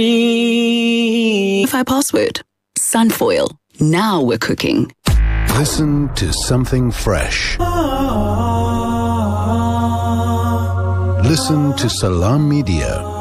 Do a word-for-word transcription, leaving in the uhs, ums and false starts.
Wi-Fi password. Sunfoil. Now we're cooking. Listen to something fresh. Listen to Salam Media.